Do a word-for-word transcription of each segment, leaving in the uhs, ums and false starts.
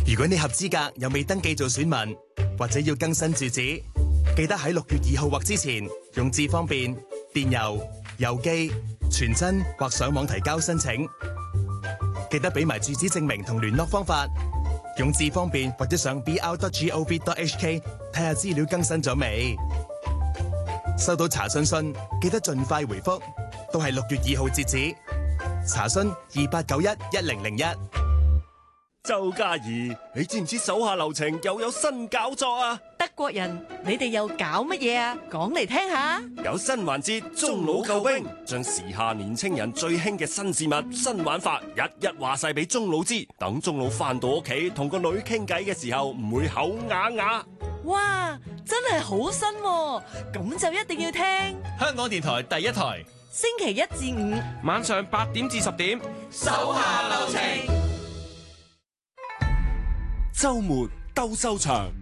如果你合資格又未登記做選民，或者要更新住址，記得喺六月二號或之前用智方便、電郵、郵寄、傳真或上網提交申請。記得俾埋住址證明同聯絡方法，用智方便或者上 b r dot gov dot h k 睇下資料更新咗未。收到查詢信，記得盡快回覆，都係六月二號截止。查詢二八九一一零零一。 周嘉怡，你知唔知手下留情又有新搞作啊？ 德國人，你哋又搞乜嘢啊？講嚟聽下。 有新環節，中老救兵，將時下年青人最興嘅新事物、新玩法，一一話晒俾中老知，等中老翻到屋企同個女傾偈嘅時候，唔會口啞啞。 哇，真係好新喎，咁就一定要聽。 香港電台第一台， 星期一至五晚上八點至十點， 手下留情。 周末鬥獸場。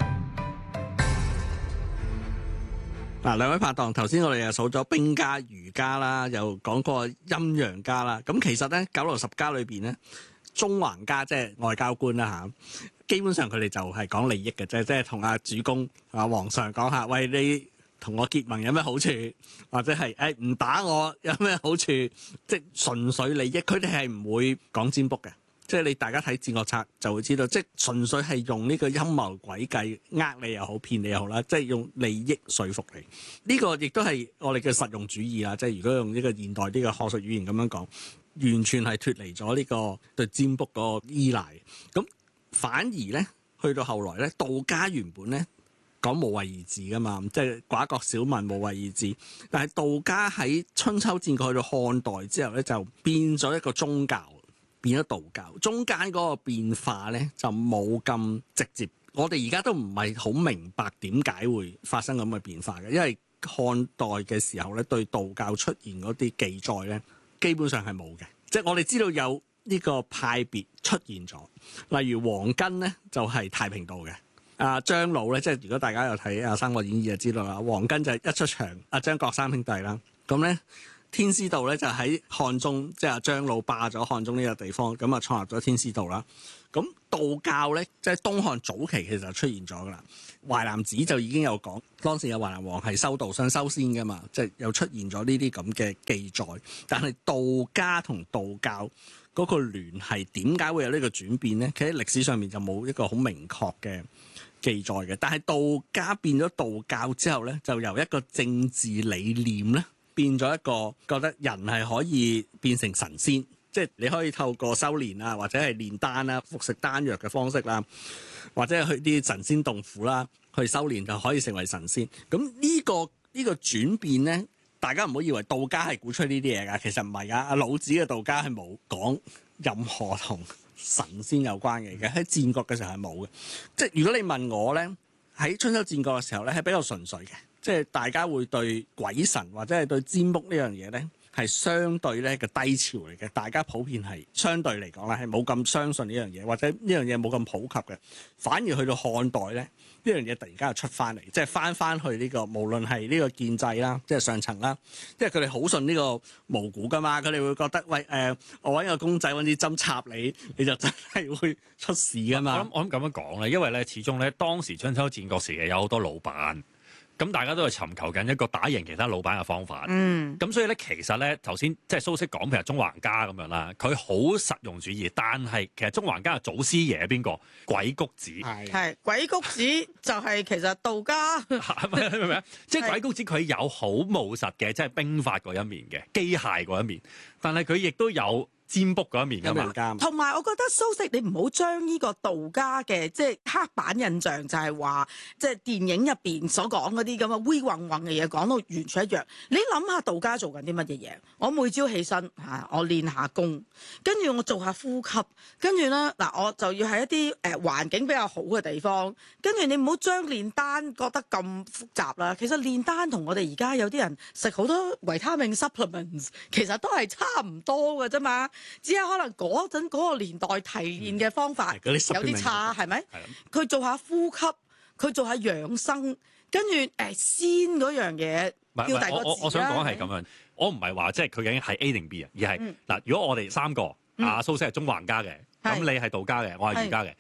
嗱，兩位拍檔，頭先我哋又數咗兵家、儒家啦，又講過陰陽家啦。咁其實咧，九流十家裏邊咧，中橫家即係外交官啦嚇，基本上佢哋就係講利益嘅啫，即係同阿主公、阿皇上講下，喂，你同我結盟有咩好處，或者係誒唔打我有咩好處，即係純粹利益。佢哋係唔會講占卜嘅。即係你大家睇戰國策就會知道，即係純粹係用呢個陰謀詭計呃你又好騙你又好啦，即係用利益說服你。呢、這個亦都係我哋嘅實用主義啦。即係如果用呢個現代呢個學術語言咁樣講，完全係脫離咗呢個對占卜嗰個依賴。咁反而咧，去到後來咧，道家原本咧講無為而治噶嘛，即係寡國小民無為而治。但係道家喺春秋戰國去到漢代之後咧，就變咗一個宗教。變咗道教，中間嗰個變化咧就冇咁直接。我哋而家都唔係好明白點解會發生咁嘅變化嘅，因為漢代嘅時候咧，對道教出現嗰啲記載咧，基本上係冇嘅。即係我哋知道有呢個派別出現咗，例如黃巾咧就係太平道嘅。阿張魯咧，即係如果大家有睇《阿三國演義》就知道啦，黃巾就係一出場，阿張角三兄弟啦，咁咧。天師道咧就喺漢中，即係阿張魯霸咗漢中呢個地方，咁啊創立咗天師道啦。咁道教咧，即係東漢早期其實就出現咗噶啦。淮南子就已經有講，當時有淮南王係修道想修仙噶嘛，即係又出現咗呢啲咁嘅記載。但係道家同道教嗰個聯繫點解會有呢個轉變咧？其實歷史上面就冇一個好明確嘅記載嘅。但係道家變咗道教之後咧，就由一個政治理念咧。變咗一個覺得人係可以變成神仙，即係你可以透過修練啊，或者係煉丹啊、服食丹藥嘅方式啦，或者係去啲神仙洞府啦，去修練就可以成為神仙。咁呢個呢個轉變咧，大家唔好以為道家係鼓吹呢啲嘢㗎，其實唔係㗎。阿老子嘅道家係冇講任何同神仙有關嘅嘢，喺戰國嘅時候係冇嘅。即係如果你問我咧，喺春秋戰國嘅時候咧，係比較純粹嘅。即係大家會對鬼神或者係對占卜呢樣嘢咧，係相對咧個低潮嚟嘅。大家普遍係相對嚟講咧，係冇咁相信呢樣嘢，或者呢樣嘢冇咁普及嘅。反而去到漢代咧，呢樣嘢突然間又出翻嚟，即係翻翻去呢個無論係呢個建制啦，即係上層啦，即係佢哋好信呢個巫蠱噶嘛。佢哋會覺得喂誒、呃，我揾個公仔揾支針插你，你就真係會出事噶嘛。 我諗我諗咁樣講咧，因為咧始終咧當時春秋戰國時期有好多老闆。咁大家都係尋求緊一個打贏其他老闆嘅方法。嗯，咁所以咧，其實咧頭先即係蘇軾講，譬如中橫家咁樣啦，佢好實用主義，但係其實中橫家嘅祖師爺係邊個？鬼谷子係係鬼谷子就係其實道家係咪明唔明啊？即係鬼谷子佢有好務實嘅，即係兵法嗰一面嘅機械嗰一面，但係佢亦都有占卜嗰一面㗎嘛。 同埋我覺得蘇軾你唔好將呢個道家嘅即係刻板印象，就係話即係電影入邊所講嗰啲咁嘅烏混混嘅嘢講到完全一樣。你諗下道家做緊啲乜嘢嘢？我每朝起身嚇，我練下功，跟住我做下呼吸，跟住咧嗱，我就要喺一啲誒環境比較好嘅地方。跟住你唔好將煉丹覺得咁複雜啦。其實煉丹同我哋而家有啲人食好多維他命 supplements， 其實都係差唔多嘅啫嘛。只係可能嗰陣嗰個年代提煉嘅方法有啲差，係咪？佢做下呼吸，佢做下養生，跟住誒仙嗰樣嘢叫第個字啦。 我我想講係咁樣，我唔係話即係佢究竟係 A 定 B 啊，而係嗱，如果我哋三個阿蘇軾係中橫家嘅，咁你係道家嘅，我係儒家嘅，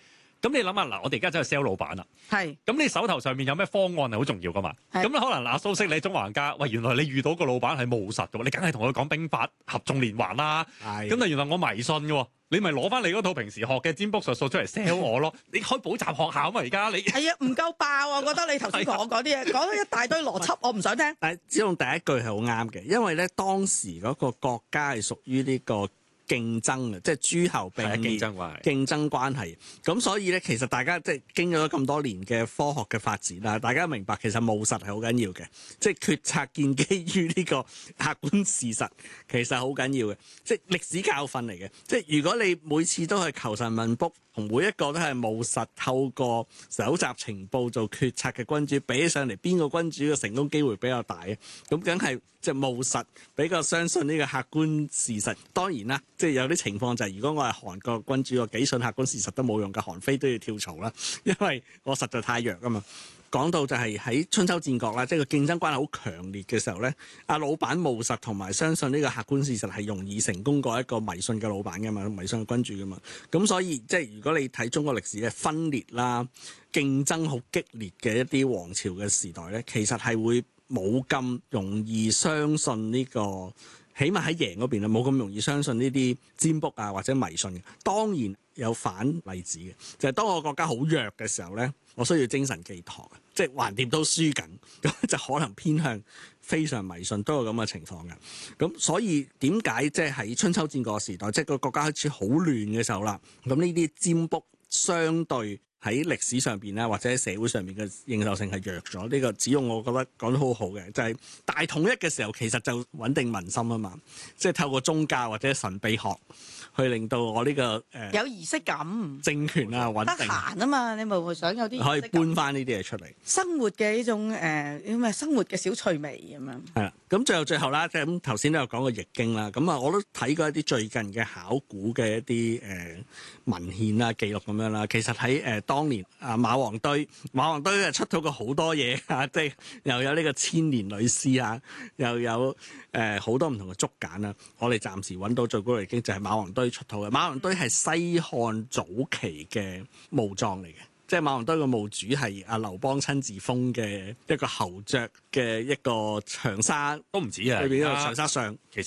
咁你諗下嗱，我哋而家真係 sell 老闆啦。 係咁你手頭上面有咩方案係好重要噶嘛？ 係咁咧可能嗱，蘇軾你中環家，喂，原來你遇到個老闆係務實嘅喎，你梗係同佢講兵法合縱連環啦。 係咁但原來我迷信嘅喎，你咪攞翻你嗰套平時學嘅占卜術數出嚟 sell 我咯。你開補習學校嘛？而家你係啊，唔夠爆啊！我覺得你頭先同我講啲嘢，講咗一大堆邏輯，我唔想聽。 但係只用第一句係好啱嘅，因為咧當時嗰個國家係屬於呢個競爭嘅，即係諸侯並列競爭關係。 競爭關係。咁所以咧，其實大家即係經咗咁多年嘅科學嘅發展啦，大家明白其實務實係好緊要嘅，即係決策建基於呢個客觀事實，其實好緊要嘅，即係歷史教訓嚟嘅。即係如果你每次都係求神問卜，同每一個都係務實透過搜集情報做決策嘅君主比起上嚟，邊個君主嘅成功機會比較大嘅？咁梗係即係務實比較相信呢個客觀事實。當然啦，即係有啲情況就係如果我係韓國君主，我幾信客觀事實都冇用嘅，韓非都要跳槽啦，因為我實在太弱啊嘛。講到就係喺春秋戰國啦，即係個競爭關係好強烈嘅時候咧，阿老闆務實同埋相信呢個客觀事實係容易成功過一個迷信嘅老闆噶嘛，迷信嘅君主噶嘛。咁所以即係如果你睇中國歷史嘅分裂啦、競爭好激烈嘅一啲王朝嘅時代咧，其實係會冇咁容易相信呢個，起碼喺贏嗰邊咧冇咁容易相信呢啲占卜啊或者迷信嘅。當然有反例子嘅，就係當我國家好弱嘅時候咧，我需要精神寄託。即係橫掂都輸緊，咁就可能偏向非常迷信，都有咁嘅情況嘅。咁所以點解即係喺春秋戰國時代，即係個國家開始好亂嘅時候啦，咁呢啲占卜相對喺歷史上邊咧，或者喺社會上面嘅認受性係弱咗。呢個子用我覺得講得好好嘅，就係大統一嘅時候，其實就穩定民心啊嘛，即係透過宗教或者神秘學去令到我呢個誒有儀式感， 政權啊穩得定， 閒啊嘛，你咪會想有啲可以儀式感搬翻呢啲嘢出嚟。 生活嘅呢種誒咩生活嘅小趣味咁樣。 係啦，咁最後最後啦，即係咁頭先都有講過易經啦，咁啊我都睇過一啲最近嘅考古嘅一啲誒、呃、文獻啊記錄咁樣啦。其實喺誒、呃、當年啊馬王堆，馬王堆啊出到過好多嘢啊，即係又有呢個千年女屍啊，又有誒好、呃、多唔同嘅竹簡啊。我哋暫時揾到最古易經就係馬王堆出土嘅。馬王堆係西漢早期嘅墓葬嚟嘅。即係馬王堆個墓主係阿劉邦親自封嘅一個侯爵嘅一個長沙都唔止啊， 裏邊一個而家長沙相。 其實